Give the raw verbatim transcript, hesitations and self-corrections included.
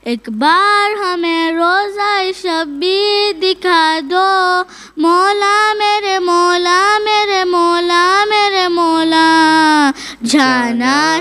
एक बार हमें रोज़ा शब भी दिखा दो, मौला मेरे मौला मेरे मौला मेरे मौला, जाना